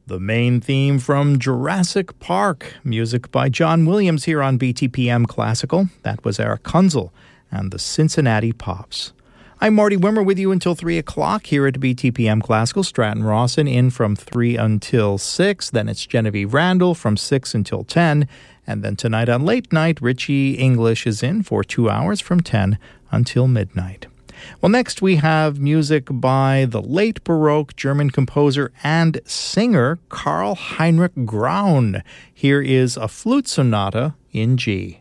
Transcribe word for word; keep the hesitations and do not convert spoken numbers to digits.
The main theme from Jurassic Park, music by John Williams here on B T P M Classical. That was Eric Kunzel and the Cincinnati Pops. I'm Marty Wimmer with you until three o'clock here at B T P M Classical. Stratton Rawson in from three until six. Then it's Genevieve Randall from six until ten. And then tonight on Late Night, Richie English is in for two hours from ten until midnight. Well, next we have music by the late Baroque German composer and singer Karl Heinrich Graun. Here is a flute sonata in G.